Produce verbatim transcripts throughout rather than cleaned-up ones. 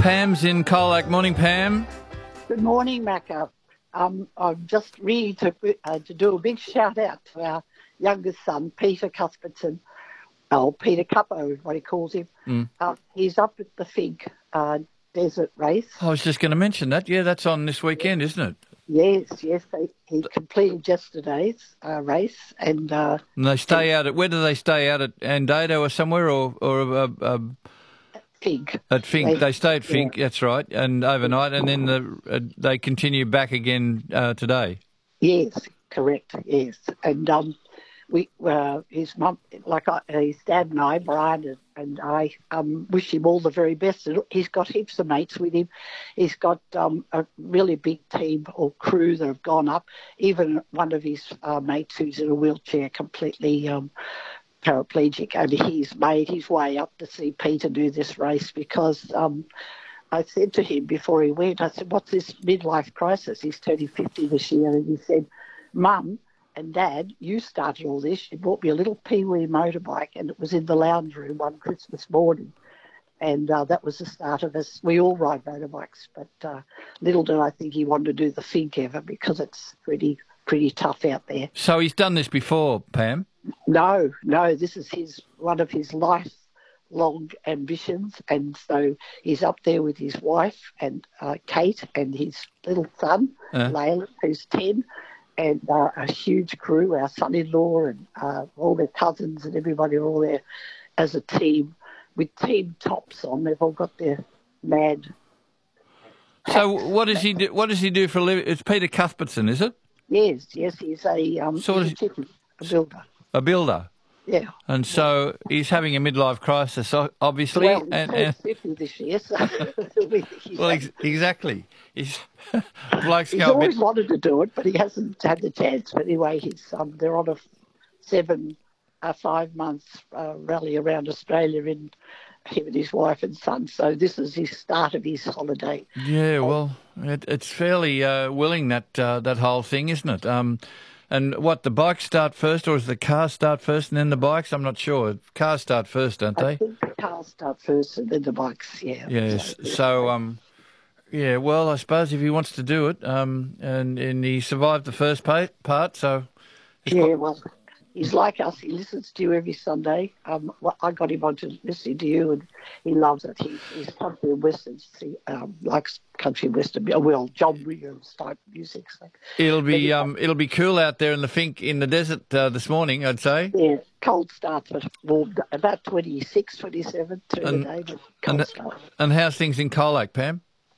Pam's in Colac. Morning, Pam. Good morning, Macca. Um, I'm just really to, uh, to do a big shout out to our youngest son, Peter Cuthbertson. Oh, Peter Cuppo is what he calls him. Mm. Uh, he's up at the Fig uh, Desert Race. I was just going to mention that. Yeah, that's on this weekend, isn't it? Yes, yes. They, he completed yesterday's uh, race, and uh, And they stay out at, where do they stay out at Andada or somewhere, or or uh, uh, Fig. at Fink? They, They- stay at Fink, yeah. that's right, and overnight, and then the, uh, they continue back again uh, today. Yes, correct. Yes, and um, we uh, his mum, like I, his dad and I, Brian and, and I, um, wish him all the very best. And he's got heaps of mates with him. He's got um, a really big team or crew that have gone up. Even one of his uh, mates who's in a wheelchair, completely um, paraplegic, and he's made his way up to see Peter do this race because. Um, I said to him before he went, I said, what's this midlife crisis? He's turning fifty this year. And he said, Mum and Dad, you started all this. You bought me a little Pee-wee motorbike, and it was in the lounge room one Christmas morning. And uh, that was the start of us. We all ride motorbikes, but uh, little did I think he wanted to do the Fig ever because it's pretty pretty tough out there. So he's done this before, Pam? No, no, this is his one of his life long ambitions, and so he's up there with his wife and uh, Kate and his little son Uh. Layla, who's ten, and uh, a huge crew, our son-in-law and uh, all their cousins and everybody are all there as a team with team tops on. They've all got their mad. So what does he do? What does he do for a living? It's Peter Cuthbertson, is it? Yes, yes, he's a um, So he's is- a, chicken, a builder. A builder. Yeah. And so he's having a midlife crisis, o- obviously. Well, he's and, turned and, fifty this year, so he's, well, ex- exactly. He's blokes he's go a always bit. wanted to do it, but he hasn't had the chance. But anyway, he's um, they're on a seven, uh, five months uh, rally around Australia in him and his wife and son. So this is his start of his holiday. Yeah, well, it, it's fairly uh, willing, that uh, that whole thing, isn't it? Um, and what, the bikes start first, or does the car start first and then the bikes? I'm not sure. Cars start first, don't I they? think the cars start first and then the bikes. Yeah. Yes. So, So, um, yeah, well, I suppose if he wants to do it, um, and, and he survived the first pa- part, so yeah, well, he's like us. He listens to you every Sunday. Um, well, I got him onto listening to you, and he loves it. He, he's country and western. He um, likes country and western. Well, John Williams type music. So. it'll be um, it'll be cool out there in the Fink in the desert uh, this morning, I'd say. Yeah, cold starts, but warm, about twenty-six, twenty-seven through And- the day, but cold And, start. and how's things in Colac, Pam?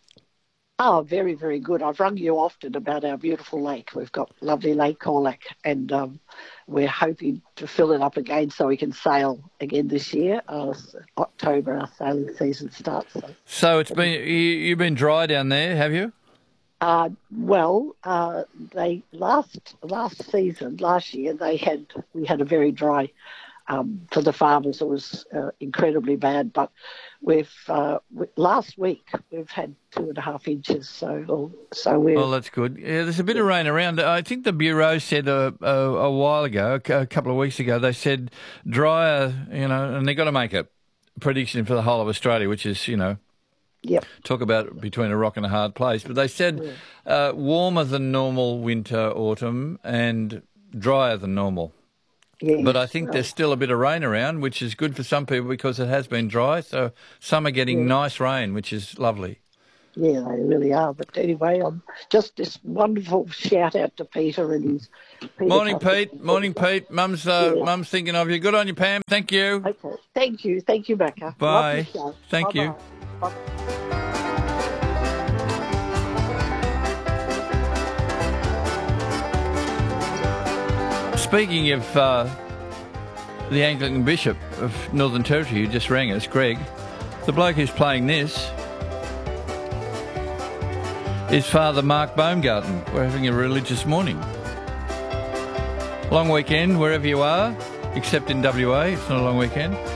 Oh, very, very good. I've rung you often about our beautiful lake. We've got lovely Lake Colac, and um, we're hoping to fill it up again so we can sail again this year. Uh, October, our sailing season starts. So. So it's been you, you've been dry down there, have you? Uh, well, uh, they last last season, last year, they had we had a very dry. Um, for the farmers, it was uh, incredibly bad. But we've uh, we, last week we've had two and a half inches. So so we're Well, that's good. Yeah, there's a bit of rain around. I think the Bureau said a, a, a while ago, a, a couple of weeks ago, they said drier, you know, and they've got to make a prediction for the whole of Australia, which is, you know, yep. talk about between a rock and a hard place. But they said uh, warmer than normal winter, autumn, and drier than normal. Yeah. But I think there's still a bit of rain around, which is good for some people because it has been dry. So some are getting nice rain, which is lovely. Yeah, they really are. But anyway, I'm just this wonderful shout out to Peter and his. Peter Morning, Cuthbertson. Pete. Morning, Pete. Mum's uh, Yeah. Mum's thinking of you. Good on you, Pam. Thank you. Okay. Thank you. Thank you, Becca. Bye. Love your show. Thank you. Bye-bye. Bye. Speaking of uh, the Anglican Bishop of Northern Territory who just rang us, Greg, the bloke who's playing this is Father Mark Baumgarten. We're having a religious morning. Long weekend wherever you are, except in W A. It's not a long weekend.